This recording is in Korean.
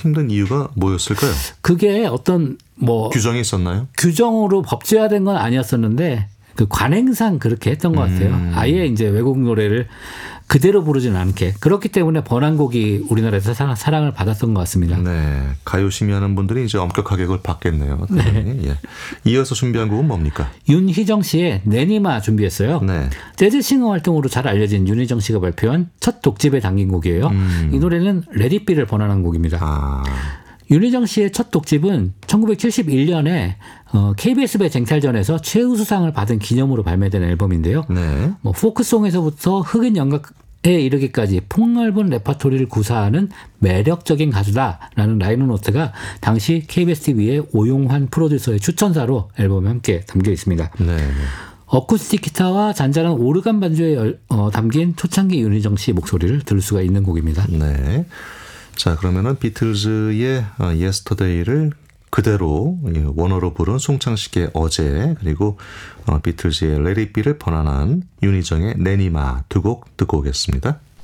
힘든 이유가 뭐였을까요? 그게 어떤 규정이 있었나요? 규정으로 법제화된 건 아니었었는데 그 관행상 그렇게 했던 것 같아요. 아예 이제 외국 노래를 그대로 부르지는 않게. 그렇기 때문에 번안곡이 우리나라에서 사랑을 받았던 것 같습니다. 네, 가요 심의하는 분들이 이제 엄격하게 그걸 받겠네요. 네. 예. 이어서 준비한 곡은 뭡니까? 윤희정 씨의 내니마 준비했어요. 네. 재즈 싱어 활동으로 잘 알려진 윤희정 씨가 발표한 첫 독집에 담긴 곡이에요. 이 노래는 레디비를 번안한 곡입니다. 윤희정 씨의 첫 독집은 1971년에 KBS배 쟁탈전에서 최우수상을 받은 기념으로 발매된 앨범인데요. 네. 포크송에서부터 흑인 연각에 이르기까지 폭넓은 레퍼토리를 구사하는 매력적인 가수다라는 라이너 노트가 당시 KBS TV의 오용환 프로듀서의 추천사로 앨범에 함께 담겨 있습니다. 네. 어쿠스틱 기타와 잔잔한 오르간 반주에 담긴 초창기 윤희정 씨 목소리를 들을 수가 있는 곡입니다. 네. 자, 그러면은 비틀즈의 Yesterday를 그대로 원어로 부른 송창식의 어제, 그리고 비틀즈의 Let It Be를 번안한 윤희정의 내니마 두 곡 듣고 오겠습니다.